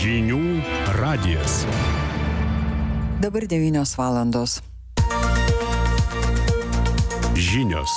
Žinių radijas. Dabar 9 valandos. Žinios.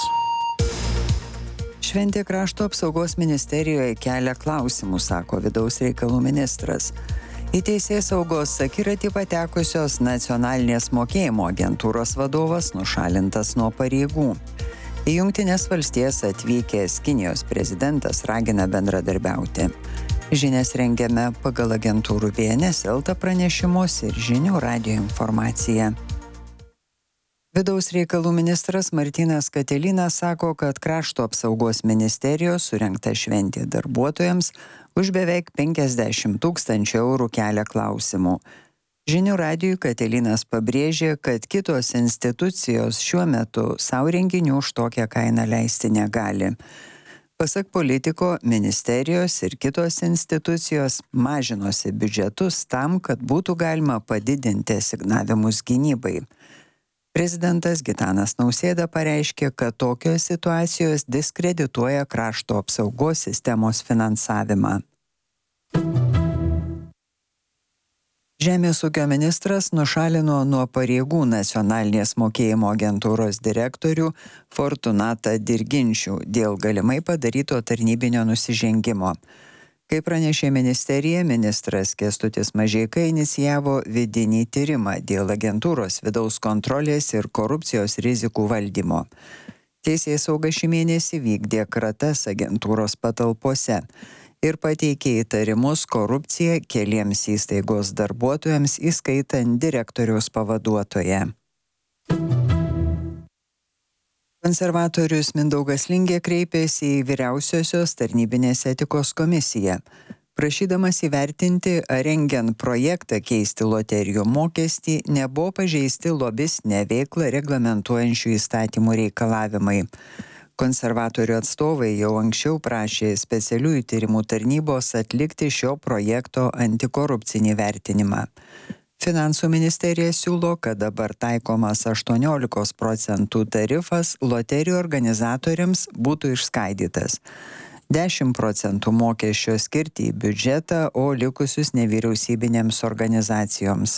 Šventė krašto apsaugos ministerijoje kelia klausimų, sako vidaus reikalų ministras. Į teisėsaugos akiratį patekusios nacionalinės mokėjimo agentūros vadovas nušalintas nuo pareigų. Į Jungtines valstijas atvykęs Kinijos prezidentas ragina bendradarbiauti. Žinias rengiame pagal agentūrų BNS LT pranešimus ir Žinių radijo informaciją. Vidaus reikalų ministras Martynas Katilinas sako, kad krašto apsaugos ministerijos surengta šventė darbuotojams už beveik 50 000 eurų kelia klausimų. Žinių radijui Katilinas pabrėžė, kad kitos institucijos šiuo metu savo renginių už tokią kainą leisti negali. Pasak politiko, ministerijos ir kitos institucijos mažinosi biudžetus tam, kad būtų galima padidinti asignavimus gynybai. Prezidentas Gitanas Nausėda pareiškė, kad tokios situacijos diskredituoja krašto apsaugos sistemos finansavimą. Žemės ūkio ministras nušalino nuo pareigų nacionalinės mokėjimo agentūros direktorių Fortunatą Dirginčių dėl galimai padaryto tarnybinio nusižengimo. Kaip pranešė ministerija, ministras Kęstutis Mažeika inicijavo vidinį tyrimą dėl agentūros vidaus kontrolės ir korupcijos rizikų valdymo. Teisėsauga šį mėnesį vykdė kratas agentūros patalpose ir pateikė įtarimus korupciją keliems įstaigos darbuotojams, įskaitant direktoriaus pavaduotoją. Konservatorius Mindaugas Lingė kreipėsi į Vyriausiosios tarnybinės etikos komisiją, prašydamas įvertinti, ar rengiant projektą keisti loterijų mokestį nebuvo pažeisti lobistinę veiklą reglamentuojančių įstatymų reikalavimai. Konservatorių atstovai jau anksčiau prašė specialiųjų tyrimų tarnybos atlikti šio projekto antikorupcinį vertinimą. Finansų ministerija siūlo, kad dabar taikomas 18% tarifas loterijų organizatoriams būtų išskaidytas. 10% mokesčio skirti į biudžetą, o likusius nevyriausybinėms organizacijoms.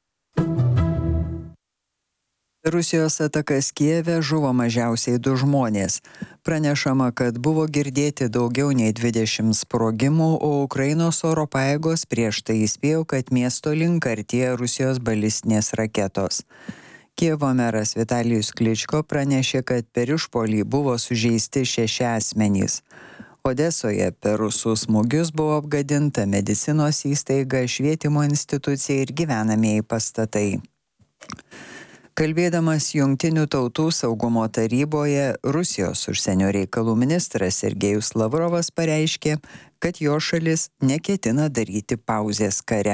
Rusijos atakas Kijeve žuvo mažiausiai 2 žmonės. Pranešama, kad buvo girdėti daugiau nei 20 sprogimų, o Ukrainos oro pajėgos prieš tai įspėjo, kad miesto link artėja Rusijos balistinės raketos. Kijevo meras Vitalijus Kličko pranešė, kad per išpuolį buvo sužeisti 6 asmenys. Odesoje per rusų smūgius buvo apgadinta medicinos įstaiga, švietimo institucija ir gyvenamieji pastatai. Kalbėdamas Jungtinių tautų saugumo taryboje, Rusijos užsienio reikalų ministras Sergejus Lavrovas pareiškė, kad jo šalis neketina daryti pauzės kare.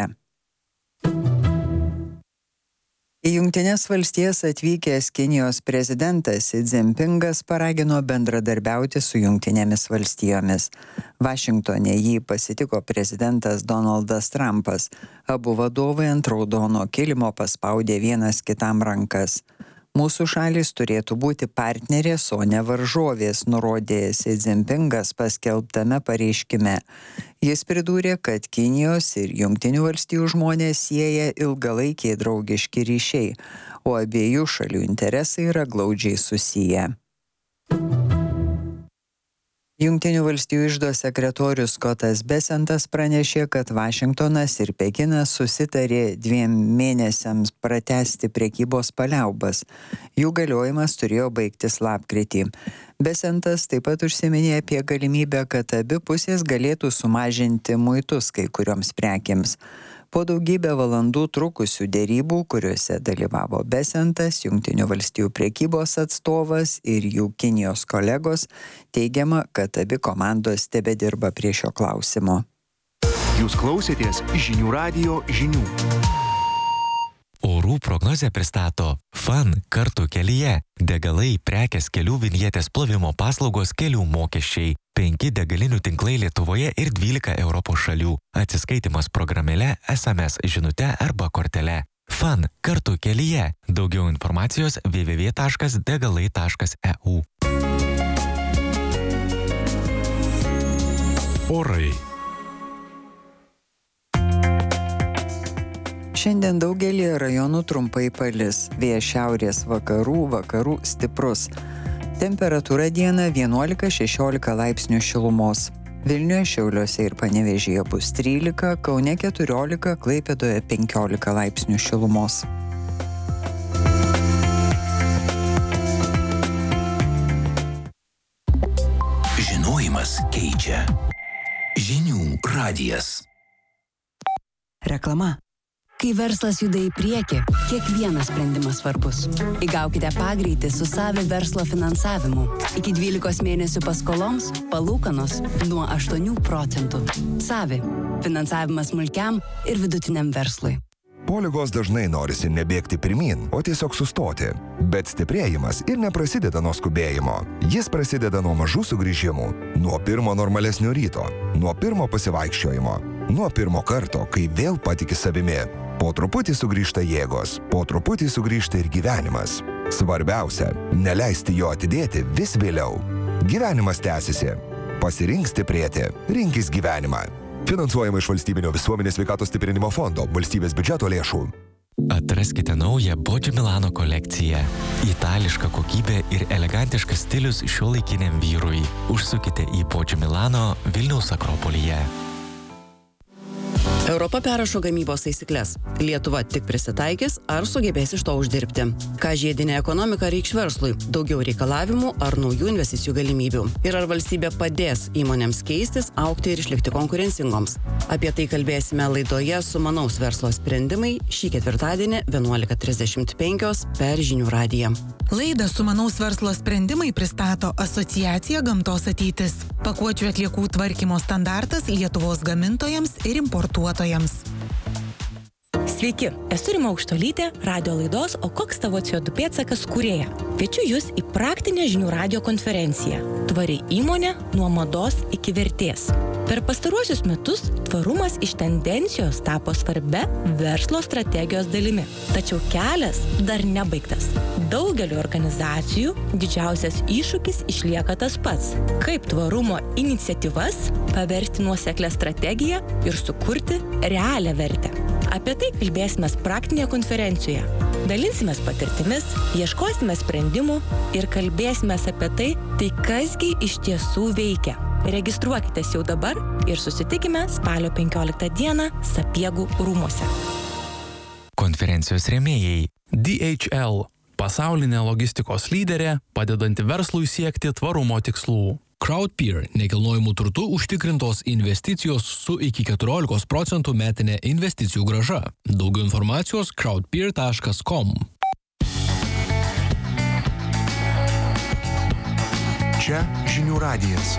Į Jungtines valstijas atvykęs Kinijos prezidentas Xi Jinpingas paragino bendradarbiauti su Jungtinėmis valstijomis. Vašingtone jį pasitiko prezidentas Donaldas Trumpas. Abu vadovai ant raudono kilimo paspaudė vienas kitam rankas. Mūsų šalis turėtų būti partnerės, o ne varžovės, nurodė Xi Jinpingas paskelbtame pareiškime. Jis pridūrė, kad Kinijos ir Jungtinių valstijų žmonės sieja ilgalaikiai draugiški ryšiai, o abiejų šalių interesai yra glaudžiai susiję. Jungtinių valstijų iždo sekretorius Scottas Bessentas pranešė, kad Vašingtonas ir Pekinas susitarė 2 mėnesiams pratęsti prekybos paliaubas. Jų galiojimas turėjo baigtis lapkritį. Bessentas taip pat užsiminė apie galimybę, kad abi pusės galėtų sumažinti muitus kai kurioms prekėms. Po daugybę valandų trukusių derybų, kuriuose dalyvavo Bessentas, Jungtinių valstijų prekybos atstovas ir jų Kinijos kolegos, teigiama, kad abi komandos tebedirba prie šio klausimo. Jūs klausėtės Žinių radijo žinių. Orų prognozę pristato FAN kartu kelyje. Degalai, prekės, kelių vinjetės plovimo paslaugos, kelių mokesčiai. 5 degalinių tinklai Lietuvoje ir 12 Europos šalių. Atsiskaitimas programėle, SMS žinute arba kortele. FAN kartu kelyje. Daugiau informacijos www.degalai.eu. Orai. Šiandien daugelį rajonų trumpai palis. Vėjas šiaurės vakarų stiprus. Temperatūra dieną 11-16 laipsnių šilumos. Vilniuje, Šiauliuose ir Panevėžyje bus 13, Kaune 14, Klaipėdoje 15 laipsnių šilumos. Žinojimas keičia. Žinių radijas. Reklama. Kai verslas juda į priekį, kiekvienas sprendimas svarbus. Įgaukite pagreitį su Savi verslo finansavimu. Iki 12 mėnesių paskoloms palūkanos nuo 8%. Savi. Finansavimas smulkiam ir vidutiniam verslui. Po ligos dažnai norisi nebėgti pirmyn, o tiesiog sustoti. Bet stiprėjimas ir neprasideda nuo skubėjimo. Jis prasideda nuo mažų sugrįžimų, nuo pirmo normalesnio ryto, nuo pirmo pasivaikščiojimo, nuo pirmo karto, kai vėl patiki savimi. Po truputį sugrįžta jėgos, po truputį sugrįžta ir gyvenimas. Svarbiausia, neleisti jo atidėti vis vėliau. Gyvenimas tęsiasi. Pasirink stiprėti. Rinkis gyvenimą. Finansuojama iš Valstybinio visuomenės sveikatos stiprinimo fondo, valstybės biudžeto lėšų. Atraskite naują Boggio Milano kolekciją. Itališka kokybė ir elegantiškas stilius šiuolaikiniam vyrui. Užsukite į Boggio Milano Vilniaus Akropolyje. Europa perrašo gamybos taisyklės. Lietuva tik prisitaikys ar sugebės iš to uždirbti. Ką žiedinė ekonomika reikš verslui? Daugiau reikalavimų ar naujų investicijų galimybių? Ir ar valstybė padės įmonėms keistis, augti ir išlikti konkurencingoms? Apie tai kalbėsime laidoje Sumanaus verslo sprendimai šį ketvirtadienį 11:35 per Žinių radiją. Laidą Sumanaus verslo sprendimai pristato Asociacija Gamtos ateitis. Pakuočių atliekų tvarkymo standartas Lietuvos gamintojams ir importuotojams. Sveiki, esu Rima Aukštuolytė, radio laidos O koks tavo CO2 pėdsakas kūrėja. Kviečiu jūs į praktinę Žinių radijo konferenciją Tvari įmonė nuo mados iki vertės. Per pastaruosius metus tvarumas iš tendencijos tapo svarbia verslo strategijos dalimi. Tačiau kelias dar nebaigtas. Daugeliu organizacijų didžiausias iššūkis išlieka tas pats. Kaip tvarumo iniciatyvas paversti nuoseklią strategiją ir sukurti realią vertę. Apie tai kalbėsime praktinėje konferencijoje. Dalinsimės patirtimis, ieškosime sprendimų ir kalbėsime apie tai kasgi iš tiesų veikia. Registruokitės jau dabar ir susitikime spalio 15 dieną Sapiegų rūmuose. Konferencijos rėmėjai. DHL – pasaulinė logistikos lyderė, padedanti verslui siekti tvarumo tikslų. Crowdpeer – nekilnojamų turtų užtikrintos investicijos su iki 14% metinė investicijų grąža. Daugiau informacijos crowdpeer.com. Čia Žinių radijas.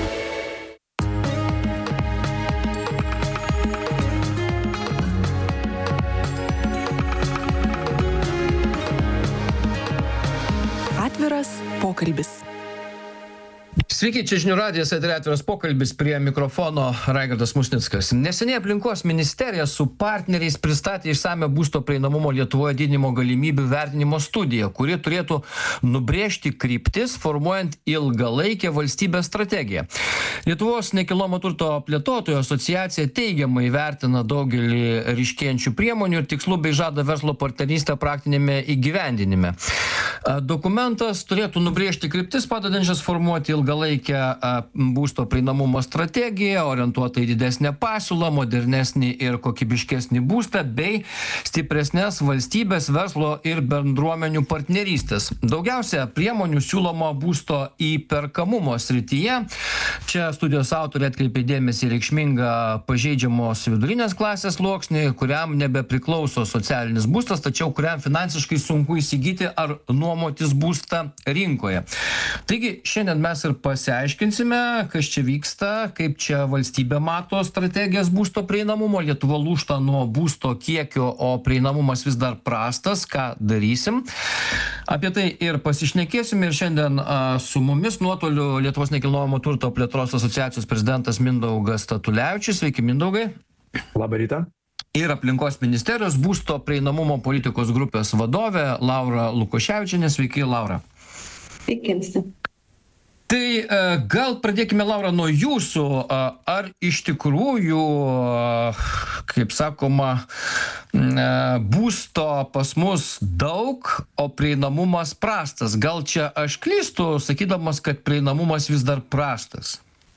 Atviras pokalbis. Sveiki, čia Žinių radijas, eteryje Atviras pokalbis, prie mikrofono Raigardas Musnickas. Neseniai aplinkos ministerija su partneriais pristatė išsamią būsto prieinamumo Lietuvoje didinimo galimybių vertinimo studiją, kuri turėtų nubrėžti kryptis, formuojant ilgalaikę valstybės strategiją. Lietuvos nekilnojamo turto plėtotojų asociacija teigiamai vertina daugelį ryškėjančių priemonių ir tikslų bei žada verslo partnerystę praktinėme įgyvendinime. Dokumentas turėtų nubrėžti kryptis, padedančias formuoti ilgalaikę būsto prieinamumo strategiją, orientuotą į didesnę pasiūlą, modernesnį ir kokybiškesnį būstą bei stipresnės valstybės, verslo ir bendruomenių partnerystės. Daugiausia priemonių siūloma būsto įperkamumo srityje. Čia studijos autorė atkreipė dėmesį į reikšmingą pažeidžiamos vidurinės klasės sluoksnį, kuriam nebepriklauso socialinis būstas, tačiau kuriam finansiškai sunku įsigyti ar nuomotis būstą rinkoje. Taigi, šiandien mes ir pasiaiškinsime, kas čia vyksta, kaip čia valstybė mato strategijas būsto prieinamumo. Lietuva lūžta nuo būsto kiekio, o prieinamumas vis dar prastas. Ką darysim? Apie tai ir pasišnekėsim. Ir šiandien su mumis nuotoliu Lietuvos nekilnojamo turto plėtros asociacijos prezidentas Mindaugas Statulevičius. Sveiki, Mindaugai. Labą rytą. Ir aplinkos ministerijos būsto prieinamumo politikos grupės vadovė Laura Lukoševičienė. Sveiki, Laura. Sveiki visi. Tai gal pradėkime, Laura, nuo jūsų. Ar iš tikrųjų, kaip sakoma, būsto pas mus daug, o prieinamumas prastas. Gal čia aš klystu, sakydamas, kad prieinamumas vis dar prastas?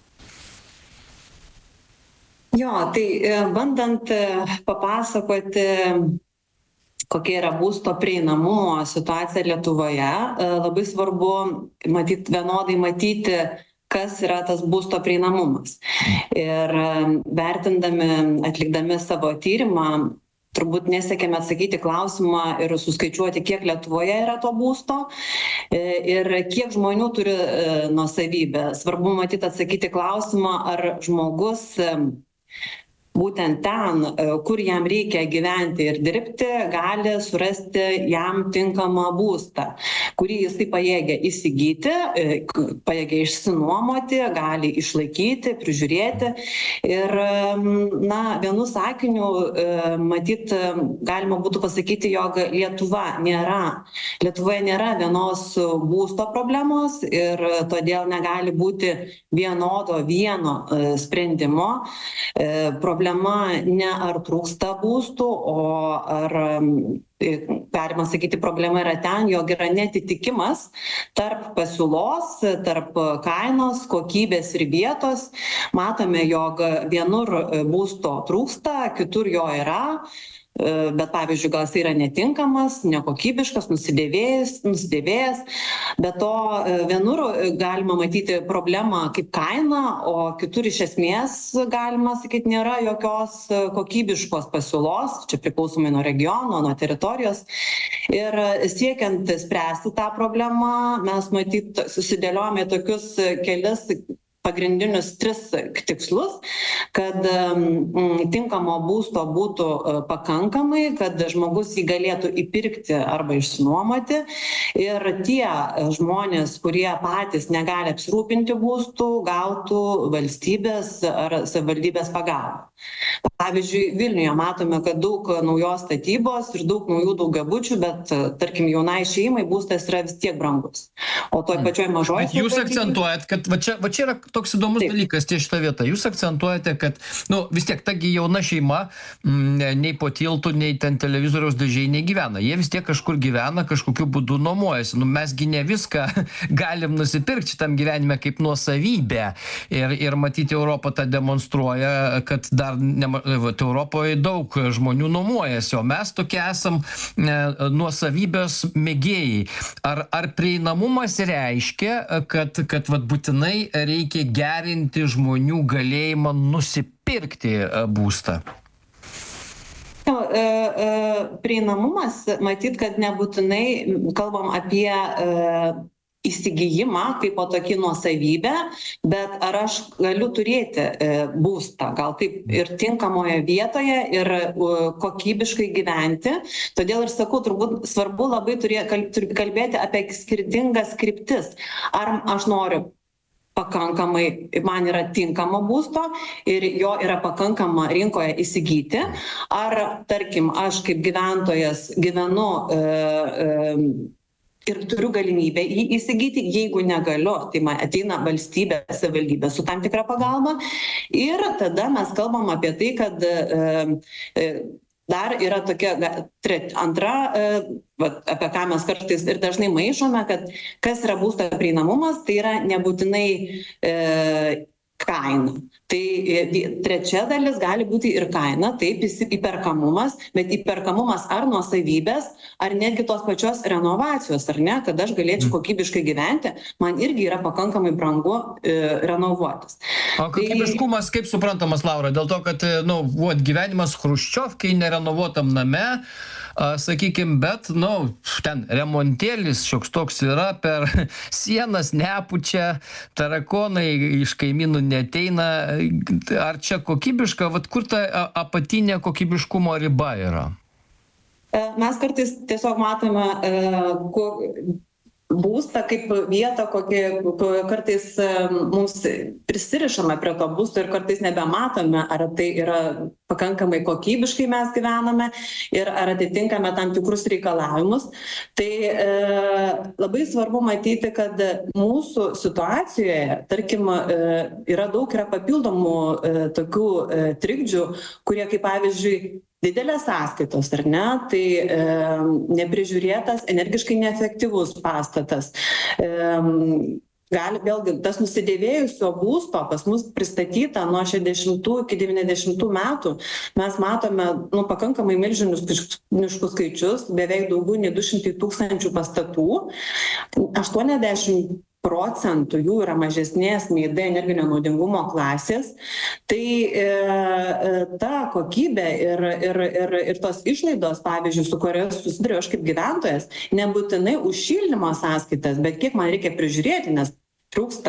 Jo, tai bandant papasakoti, kokia yra būsto prieinamumo situacija Lietuvoje, labai svarbu vienodai matyti, kas yra tas būsto prieinamumas. Ir vertindami, atlikdami savo tyrimą, turbūt nesiekėme atsakyti klausimą ir suskaičiuoti, kiek Lietuvoje yra to būsto ir kiek žmonių turi nuosavybę. Svarbu matyti atsakyti klausimą, ar žmogus būtent ten, kur jam reikia gyventi ir dirbti, gali surasti jam tinkamą būstą, kurį jisai pajėgia įsigyti, pajėgia išsinuomoti, gali išlaikyti, prižiūrėti. Ir, vienu sakiniu, matyt, galima būtų pasakyti, jog Lietuvoje nėra vienos būsto problemos ir todėl negali būti vieno sprendimo. Problema ne ar trūksta būstų, o ar, galima sakyti, problema yra ten, jog yra netitikimas tarp pasiūlos, tarp kainos, kokybės ir vietos. Matome, jog vienur būsto trūksta, kitur jo yra. Bet pavyzdžiui, gal jis yra netinkamas, nekokybiškas, nusidėvėjęs. Bet to vienur galima matyti problemą kaip kaina, o kitur iš esmės, galima sakyti, nėra jokios kokybiškos pasiūlos, čia priklausomai nuo regiono, nuo teritorijos. Ir siekiant spręsti tą problemą, mes matyt susidėliojame tokius kelis pagrindinius 3 tikslus, kad tinkamo būsto būtų pakankamai, kad žmogus jį galėtų įpirkti arba išsinuomoti ir tie žmonės, kurie patys negali apsirūpinti būstų, gautų valstybės ar savivaldybės pagalbą. Pavyzdžiui, Vilniuje matome, kad daug naujos statybos ir daug naujų daugiabučių, bet, tarkim, jaunai šeimai būstas yra vis tiek brangus. O toj pačioj mažoj... Bet jūs akcentuojat, kad va čia yra toks įdomus dalykas ties šitą vietą. Jūs akcentuojate, kad vis tiek tagi jauna šeima nei po tiltų, nei ten televizoriaus dėžiai negyvena. Jie vis tiek kažkur gyvena, kažkokiu būdu nuomojasi. Mesgi ne viską galim nusipirkti šitam gyvenime kaip nuosavybę. Ir matyti, Europą tą demonstruoja, kad dar Europoje daug žmonių nuomojasi, o mes tokie esam nuosavybės mėgėjai. Ar prieinamumas reiškia, kad būtinai reikia gerinti žmonių galėjimą nusipirkti būstą? Prieinamumas, matyt, kad nebūtinai kalbam apie įsigijimą kaip po tokį nuosavybę, bet ar aš galiu turėti būstą, gal taip ir tinkamoje vietoje ir kokybiškai gyventi. Todėl ir sakau, turbūt svarbu labai kalbėti apie skirtingas kryptis. Ar aš noriu pakankamai, man yra tinkamo būsto ir jo yra pakankama rinkoje įsigyti, ar, tarkim, aš kaip gyventojas gyvenu ir turiu galimybę jį įsigyti, jeigu negaliu, tai man ateina valstybė, savivaldybė su tam tikra pagalba. Ir tada mes kalbam apie tai, kad dar yra tokia antra, apie ką mes kartais ir dažnai maišome, kad kas yra būsto prieinamumas, tai yra nebūtinai kaina. Tai trečia dalis gali būti ir kaina, taip, įperkamumas, bet įperkamumas ar nuosavybės, ar netgi tos pačios renovacijos, ar ne, kad aš galėčiau kokybiškai gyventi, man irgi yra pakankamai brangu renovuotis. O kokybiškumas kaip suprantamas, Laura? Dėl to, kad gyvenimas chruščiovkai nerenovuotam name, sakykime, bet, ten remontėlis šioks toks yra, per sienas nepučia, tarakonai iš kaimynų neteina. Ar čia kokybiška? Kur ta apatinė kokybiškumo riba yra? Mes kartais tiesiog matome būstą kaip vietą, kartais mums prisirišame prie to būsto ir kartais nebematome, ar tai yra pakankamai kokybiškai mes gyvename ir ar atitinkame tam tikrus reikalavimus. Tai labai svarbu matyti, kad mūsų situacijoje, tarkim, yra papildomų tokių trikdžių, kurie kaip pavyzdžiui didelės sąskaitos, ar ne, tai neprižiūrėtas, energiškai neefektyvus pastatas. Gali vėlgi tas nusidėvėjusio būsto pas mus pristatyta nuo 60 iki 90 metų. Mes matome pakankamai milžiniškus skaičius, beveik daugiau nei 200 000 pastatų. 80% jų yra mažesnės nei D energinio naudingumo klasės. Tai ta kokybė ir tos išlaidos, pavyzdžiui, su kurios susiduriu aš kaip gyventojas, nebūtinai už šildymo sąskaitas, bet kiek man reikia prižiūrėti, nes trūksta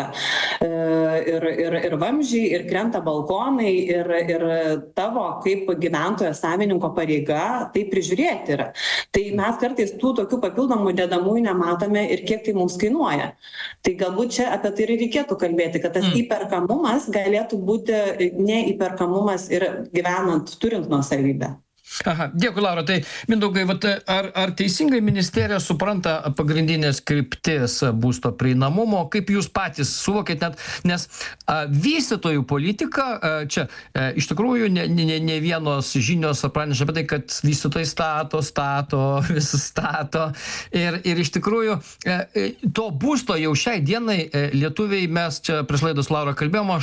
ir vamzdžiai, ir krenta balkonai, ir tavo kaip gyventojo savininko pareiga tai prižiūrėti yra. Tai mes kartais tų tokių papildomų dedamųjų nematome ir kiek tai mums kainuoja. Tai galbūt čia apie tai ir reikėtų kalbėti, kad tas įperkamumas galėtų būti neįperkamumas ir gyvenant, turint nuosavybę. Aha, dėkui, Laura. Tai, Mindaugai, ar teisingai ministerija supranta pagrindinės kryptis būsto prieinamumo, kaip jūs patys suvokėte, nes vystytojų politika, čia iš tikrųjų ne vienos žinios praneša apie tai, kad vystytojai vis stato ir iš tikrųjų to būsto jau šiai dienai lietuviai, mes čia prieš laidos Laura kalbėjome,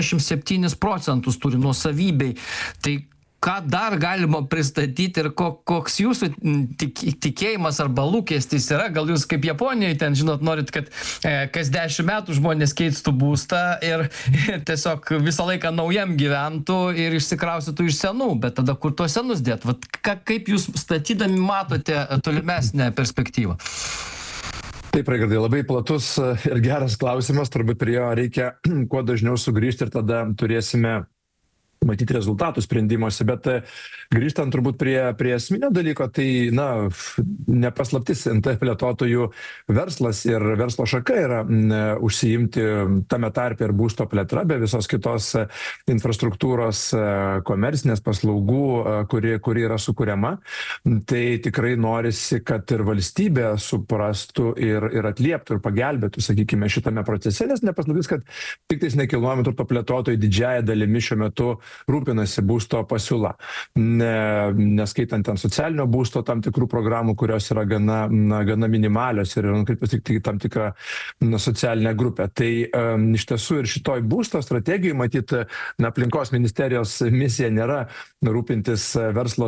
87% turi nuosavybei. Tai ką dar galima pristatyti ir koks jūsų tikėjimas arba lūkestis yra? Gal jūs kaip Japonijoje ten, žinot, norit, kad kas 10 metų žmonės keistų būstą ir tiesiog visą laiką naujam gyventų ir išsikraustytų iš senų, bet tada kur tuos senus dėt? Kaip jūs statydami matote tolimesnę perspektyvą? Taip, Raigardai, labai platus ir geras klausimas, turbūt prie jo reikia kuo dažniau sugrįžti ir tada turėsime matyti rezultatų sprendimuose, bet grįžtant turbūt prie esminio dalyko, tai, nepaslaptis NT plėtotojų verslas ir verslo šaka yra užsiimti tame tarpe ir būsto plėtra, be visos kitos infrastruktūros, komercinės paslaugų, kuri yra sukuriama. Tai tikrai norisi, kad ir valstybė suprastų ir atlieptų ir pagelbėtų, sakykime, šitame procese, nes nepaslaptis, kad tik tais nekilnojamo turto plėtotojai didžiąja dalimi šiuo metu rūpinasi būsto pasiūla. Neskaitant ten socialinio būsto tam tikrų programų, kurios yra gana minimalios ir nukreiptos tik tam tikrą socialinę grupę. Tai iš tiesų ir šitoj būsto strategijoje matyti, aplinkos ministerijos misija nėra rūpintis verslo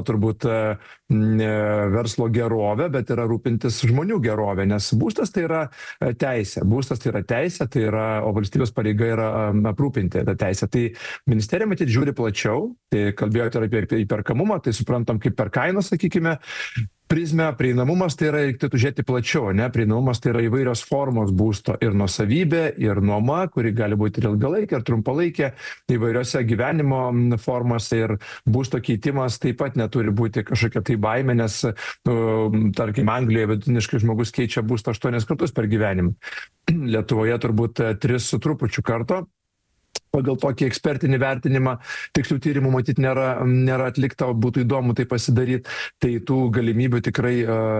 verslo gerovę, bet yra rūpintis žmonių gerovę, nes būstas tai yra teisė. Būstas tai yra teisė, o valstybės pareiga yra aprūpinti tą teisę. Tai ministerija matyti žiūri plačiau, tai kalbėjote apie įperkamumą, tai suprantam kaip per kainą, sakykime, prizmę, prieinamumas tai yra, reikėtų žiūrėti plačiau, prieinamumas tai yra įvairios formos būsto ir nuosavybė, ir nuoma, kuri gali būti ir ilgalaikė, ir trumpalaikė, įvairiose gyvenimo formose ir būsto keitimas taip pat neturi būti kažkokia tai baimė, nes, tarkim, Anglijoje vidutiniškai žmogus keičia būstą 8 kartus per gyvenimą. Lietuvoje turbūt 3 su trupučiu karto. Pagal tokį ekspertinį vertinimą, tikslių tyrimų matyti nėra atlikta, būtų įdomu tai pasidaryti, tai tų galimybių tikrai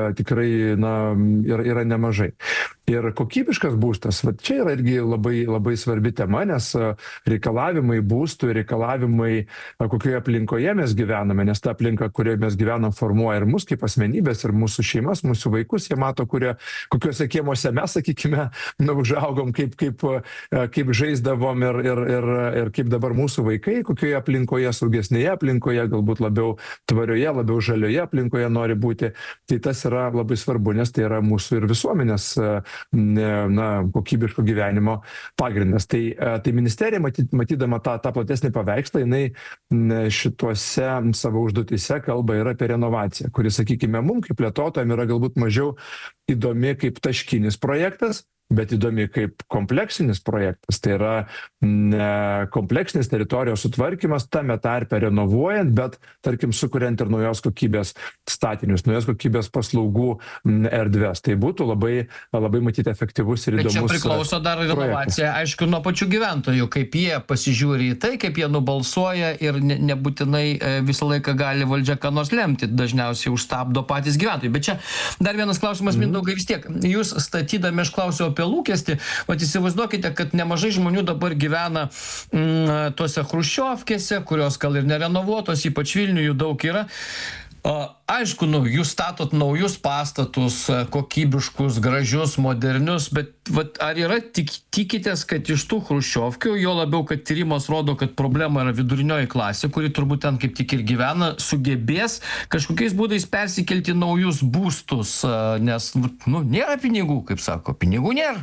yra nemažai. Ir kokybiškas būstas, čia yra irgi labai svarbi tema, nes reikalavimai būstų, reikalavimai, kokioje aplinkoje mes gyvename, nes ta aplinka, kurioje mes gyvenam, formuoja ir mus kaip asmenybės, ir mūsų šeimas, mūsų vaikus, jie mato, kokiuose kiemuose mes, sakykime, užaugom, kaip žaisdavom ir kaip dabar mūsų vaikai, kokioje aplinkoje, saugesnėje aplinkoje, galbūt labiau tvarioje, labiau žalioje aplinkoje nori būti. Tai tas yra labai svarbu, nes tai yra mūsų ir visuomenės kokybiško gyvenimo pagrindas. Tai ministerija, matydama tą platesnį paveikslą, jinai šituose savo užduotyse kalba ir apie renovaciją, kuri, sakykime, mums kaip plėtotojams yra galbūt mažiau įdomi kaip taškinis projektas, bet įdomi kaip kompleksinis projektas. Tai yra kompleksinis teritorijos sutvarkymas, tame tarpe renovuojant, bet, tarkim, sukuriant ir naujos kokybės statinius, naujos kokybės paslaugų erdves. Tai būtų labai matyti efektyvus ir įdomus projektas. Čia priklauso dar renovacija, aišku, nuo pačių gyventojų, kaip jie pasižiūri į tai, kaip jie nubalsuoja ir nebūtinai visą laiką gali valdžia ką nors lemti, dažniausiai užstabdo patys gyventojai. Bet čia dar vienas klausimas, Mindaugai, vis tiek. Jūs statydami, aš klausiau apie lūkestį, vat įsivaizduokite, kad nemažai žmonių dabar gyvena tuose chruščiovkėse, kurios gal ir nerenovuotos, ypač Vilniuje jų daug yra. Aišku, jūs statot naujus pastatus, kokybiškus, gražius, modernius, bet ar yra tikitės, kad iš tų chruščiovkių, jo labiau, kad tyrimas rodo, kad problema yra vidurinioji klasė, kuri turbūt ten kaip tik ir gyvena, sugebės kažkokiais būdais persikelti naujus būstus, nes nėra pinigų, kaip sako, pinigų nėra.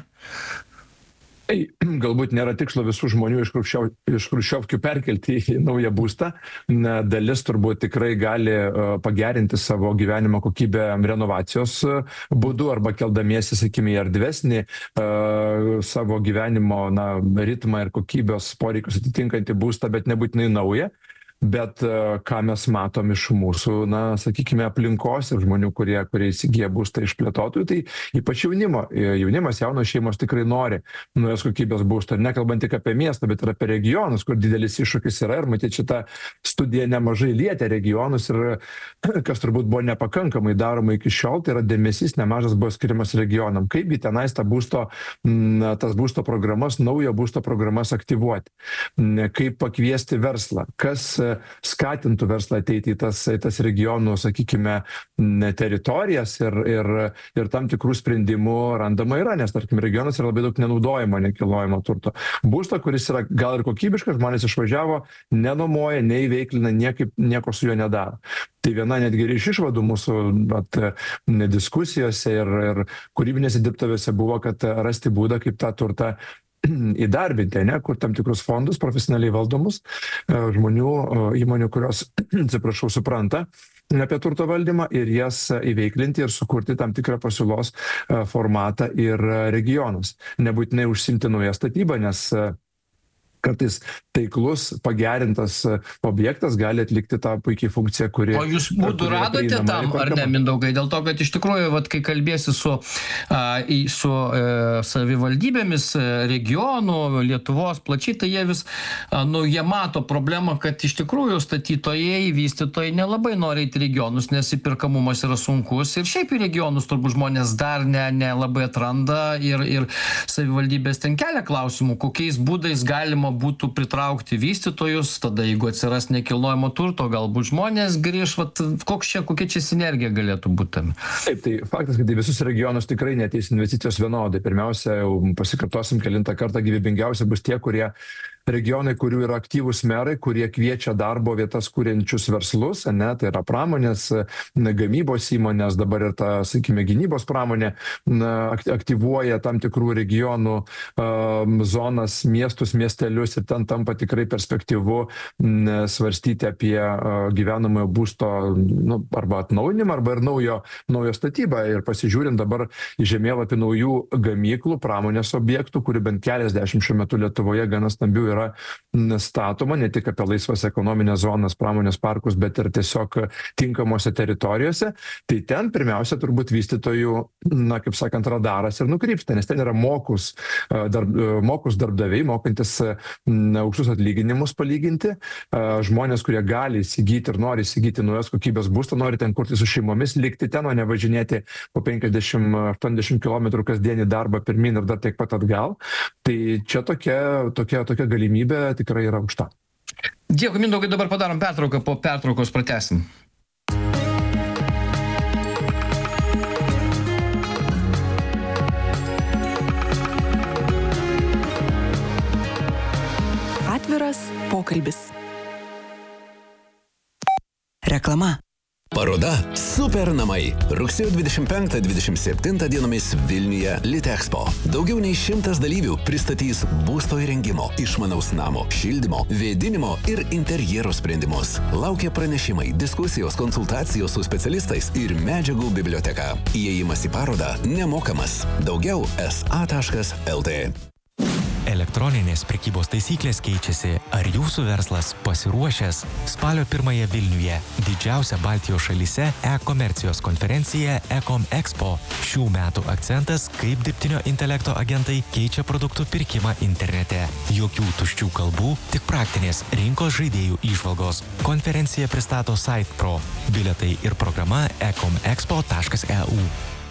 Galbūt nėra tikslo visų žmonių iš chruščiovkių perkelti į naują būstą. Dalis turbūt tikrai gali pagerinti savo gyvenimo kokybę renovacijos būdu arba keldamiesi, sakykime, į erdvesnį savo gyvenimo ritmą ir kokybės poreikius atitinkantį būstą, bet nebūtinai naują. Bet ką mes matom iš mūsų, sakykime, aplinkos ir žmonių, kurie įsigyja būstą iš plėtotojų, tai ypač jaunimas, jaunos šeimos tikrai nori naujos kokybės būsto. Nekalbant tik apie miestą, bet ir apie regionus, kur didelis iššūkis yra. Ir matyti, šitą studiją nemažai lietė regionus ir kas turbūt buvo nepakankamai daroma iki šiol, tai yra dėmesys nemažas buvo skiriamas regionam. Kaipgi tenais tas būsto programas, naujo būsto programas aktyvuoti. Kaip pakviesti verslą. Kas skatintų verslą ateiti į tas regionų, sakykime, teritorijas ir tam tikrų sprendimų randama yra, nes, tarkim, regionas yra labai daug nenaudojimo nekilnojamo turto. Būsto, kuris yra gal ir kokybiškas, žmonės išvažiavo, nenuomoja, neįveiklina, nieko su juo nedaro. Tai viena netgi iš išvadų mūsų diskusijose ir kūrybinėse dirbtuvėse buvo, kad rasti būdą, kaip tą turtą įdarbinti, kur tam tikrus fondus profesionaliai valdomus žmonių, įmonių, kurios, supranta apie turto valdymą ir jas įveiklinti ir sukurti tam tikrą pasiūlos formatą ir regionus. Nebūtinai užsimti naują statybą, nes kartais taiklus, pagerintas objektas gali atlikti tą puikiai funkciją, kuri... O jūs būdų radote tam, ar ne, Mindaugai? Dėl to, kad iš tikrųjų, kai kalbėsi su savivaldybėmis, regionų, Lietuvos plačiai, tai jie vis, jie mato problemą, kad iš tikrųjų statytojai, vystytojai nelabai nori eiti regionus, nes įperkamumas yra sunkus ir šiaip į regionus turbūt žmonės dar nelabai atranda ir savivaldybės ten kelia klausimų, kokiais būdais galima būtų pritraukti vystytojus, tada jeigu atsiras nekilnojamo turto, galbūt žmonės grįš, kokia čia sinergija galėtų būti tame? Taip, tai faktas, kad į visus regionus tikrai neateis investicijos vienodai. Pirmiausia, jau pasikartosim kelintą kartą, gyvybingiausia bus tie, regionai, kurių yra aktyvūs merai, kurie kviečia darbo vietas kuriančius verslus, tai yra pramonės, gamybos įmonės, dabar ir ta, sakykime, gynybos pramonė aktyvuoja tam tikrų regionų zonas, miestus, miestelius ir ten tampa tikrai perspektyvu svarstyti apie gyvenamojo būsto arba atnaujinimą, arba ir naujo statybą. Ir pasižiūrint dabar į žemėlapį naujų gamyklų, pramonės objektų, kurių bent keliasdešimt šiuo metu Lietuvoje gana stambių yra statoma, ne tik apie laisvas ekonominės zonas, pramonės parkus, bet ir tiesiog tinkamose teritorijose, tai ten pirmiausia turbūt vystytojų, kaip sakant, radaras ir nukrypsta, nes ten yra mokus darbdaviai, mokantis aukštus atlyginimus palyginti, žmonės, kurie gali įsigyti ir nori įsigyti naujos kokybės būstą, nori ten kurti su šeimomis, likti ten, o ne važinėti po 50-80 km kasdienį darbą pirmin ir dar tiek pat atgal. Tai čia tokia galimybė tikrai yra aukšta. Dėkui, Mindaugai, dabar padarom pertrauką, po pertraukos pratęsim. Atviras pokalbis. Reklama. Paroda Super namai. Rugsėjo 25-27 dienomis Vilniuje Litexpo. Daugiau nei 100 dalyvių pristatys būsto įrengimo, išmanaus namo, šildymo, vėdinimo ir interjero sprendimus. Laukia pranešimai, diskusijos, konsultacijos su specialistais ir medžiagų biblioteka. Įėjimas į parodą nemokamas. Daugiau sa.lt. Elektroninės prekybos taisyklės keičiasi. Ar jūsų verslas pasiruošęs? Spalio 1 Vilniuje didžiausia Baltijos šalyse e-komercijos konferencija Ecom Expo. Šių metų akcentas, kaip dirbtinio intelekto agentai keičia produktų pirkimą internete. Jokių tuščių kalbų, tik praktinės rinkos žaidėjų įžvalgos. Konferencija pristato SitePro. Bilietai ir programa ecomexpo.eu.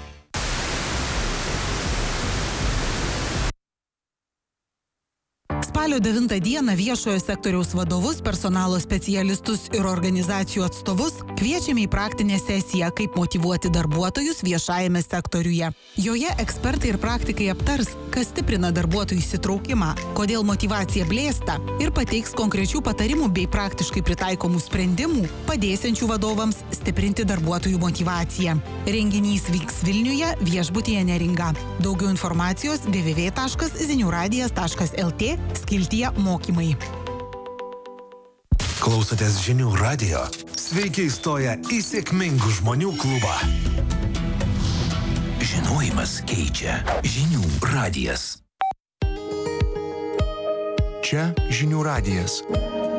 Spalio 9 dieną viešojo sektoriaus vadovus, personalo specialistus ir organizacijų atstovus kviečiame į praktinę sesiją, kaip motyvuoti darbuotojus viešajame sektoriuje. Joje ekspertai ir praktikai aptars, kas stiprina darbuotojų įsitraukimą, kodėl motyvacija blėsta ir pateiks konkrečių patarimų bei praktiškai pritaikomų sprendimų, padėsiančių vadovams stiprinti darbuotojų motyvaciją. Renginys vyks Vilniuje, viešbutyje Neringa. Daugiau informacijos www.ziniuradijas.lt skiltyje mokymai. Klausotės Žinių radijo. Sveiki įstoję į sėkmingų žmonių klubą. Žinojimas keičia. Žinių radijas. Čia Žinių radijas.